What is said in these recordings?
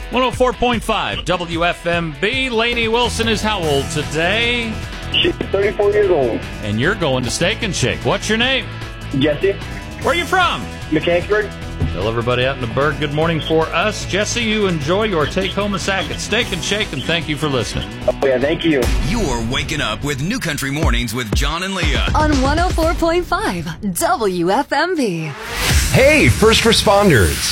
104.5 WFMB. Lainey Wilson is how old today? She's 34 years old. And you're going to Steak and Shake. What's your name? Jesse. Where are you from? Mechanicsburg. Tell everybody out in the Berg good morning for us. Jesse, you enjoy your take-home a sack at Steak and Shake, and thank you for listening. Oh, yeah, thank you. You're waking up with New Country Mornings with John and Leah. On 104.5 WFMB. Hey, first responders.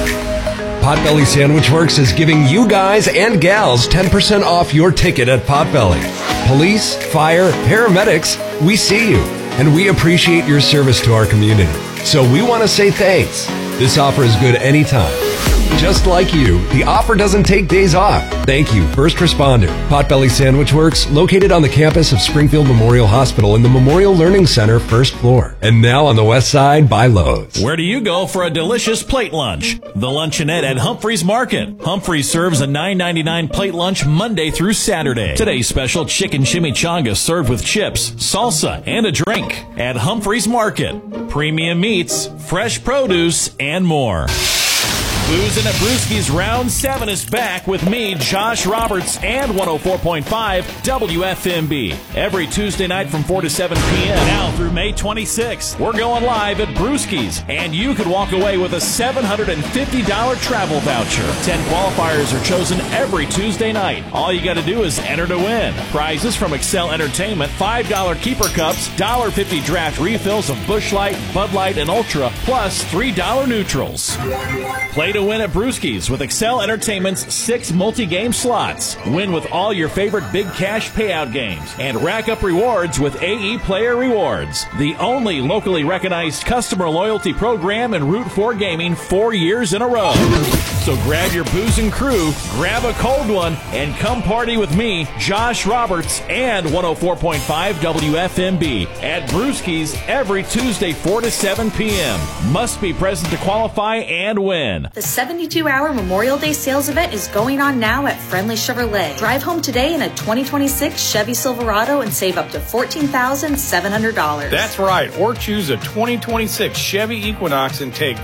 Potbelly Sandwich Works is giving you guys and gals 10% off your ticket at Potbelly. Police, fire, paramedics, we see you, and we appreciate your service to our community. So we want to say thanks. This offer is good anytime. Just like you, the offer doesn't take days off. Thank you, first responder. Potbelly Sandwich Works, located on the campus of Springfield Memorial Hospital in the Memorial Learning Center, first floor. And now on the west side by Lowe's. Where do you go for a delicious plate lunch? The Luncheonette at Humphreys Market. Humphreys serves a $9.99 plate lunch Monday through Saturday. Today's special chicken chimichanga served with chips, salsa, and a drink. At Humphreys Market. Premium meats, fresh produce, and more. Boozin' at Brewski's Round 7 is back with me, Josh Roberts, and 104.5 WFMB. Every Tuesday night from 4 to 7 p.m. Now through May 26th, we're going live at Brewski's, and you could walk away with a $750 travel voucher. 10 qualifiers are chosen every Tuesday night. All you got to do is enter to win. Prizes from Excel Entertainment, $5 keeper cups, $1.50 draft refills of Busch Light, Bud Light, and Ultra, plus $3 neutrals. Play to win at Brewski's with Excel Entertainment's 6 multi-game slots. Win with all your favorite big cash payout games and rack up rewards with AE Player Rewards, the only locally recognized customer loyalty program in Route 4 Gaming 4 years in a row. So grab your booze and crew, grab a cold one, and come party with me, Josh Roberts, and 104.5 WFMB at Brewski's every Tuesday 4 to 7 p.m. Must be present to qualify and win. The 72-hour Memorial Day sales event is going on now at Friendly Chevrolet. Drive home today in a 2026 Chevy Silverado and save up to $14,700. That's right. Or choose a 2026 Chevy Equinox and take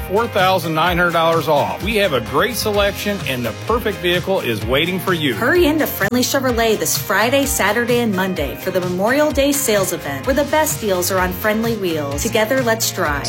$4,900 off. We have a great selection and the perfect vehicle is waiting for you. Hurry into Friendly Chevrolet this Friday, Saturday, and Monday for the Memorial Day sales event, where the best deals are on Friendly wheels. Together, let's drive.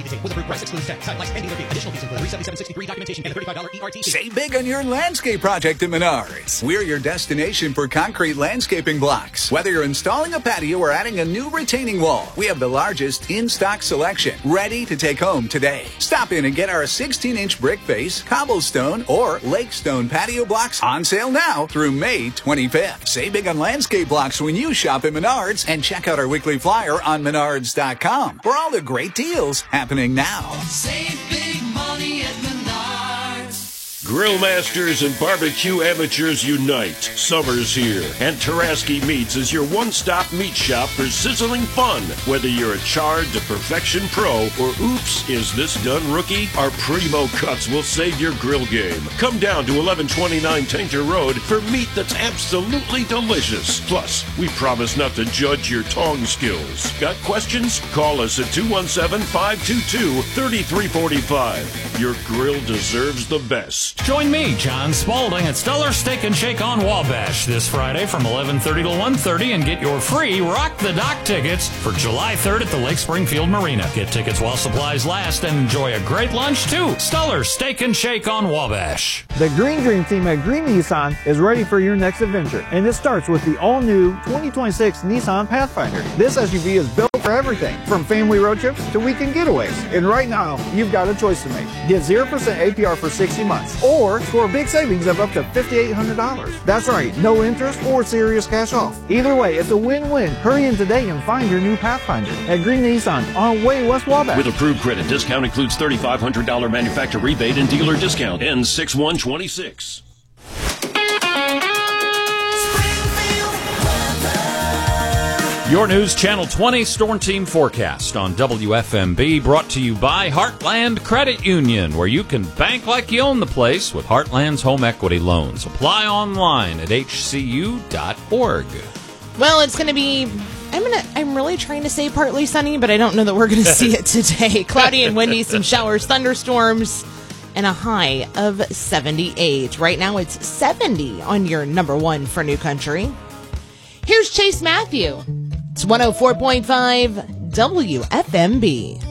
Save big on your landscape project at Menards. We're your destination for concrete landscaping blocks. Whether you're installing a patio or adding a new retaining wall, we have the largest in-stock selection ready to take home today. Stop in and get our 16-inch brick face, cobblestone, or lake stone patio blocks on sale now through May 25th. Save big on landscape blocks when you shop at Menards, and check out our weekly flyer on menards.com for all the great deals happening now. Save big money at Menards. Grill masters and barbecue amateurs unite. Summer's here, and Taraski Meats is your one-stop meat shop for sizzling fun. Whether you're a charred to perfection pro or oops, is this done rookie? Our primo cuts will save your grill game. Come down to 1129 Tainter Road for meat that's absolutely delicious. Plus, we promise not to judge your tong skills. Got questions? Call us at 217-522-3345. Your grill deserves the best. Join me, John Spaulding, at Stellar Steak and Shake on Wabash this Friday from 11:30 to 1:30 and get your free Rock the Dock tickets for July 3rd at the Lake Springfield Marina. Get tickets while supplies last and enjoy a great lunch, too. Stellar Steak and Shake on Wabash. The Green Dream team at Green Nissan is ready for your next adventure, and it starts with the all-new 2026 Nissan Pathfinder. This SUV is built for everything, from family road trips to weekend getaways. And right now, you've got a choice to make. Get 0% APR for 60 months, or score big savings of up to $5,800. That's right, no interest or serious cash off. Either way, it's a win-win. Hurry in today and find your new Pathfinder at Green Nissan on Way West Wabash. With approved credit, discount includes $3,500 manufacturer rebate and dealer discount. Ends 6/1/26. Your News Channel 20 Storm Team Forecast on WFMB, brought to you by Heartland Credit Union, where you can bank like you own the place with Heartland's home equity loans. Apply online at hcu.org. Well, it's going to be, I'm really trying to say partly sunny, but I don't know that we're going to see it today. Cloudy and windy, some showers, thunderstorms. and a high of 78. Right now it's 70 on your number one for New Country. Here's Chase Matthew. It's 104.5 WFMB.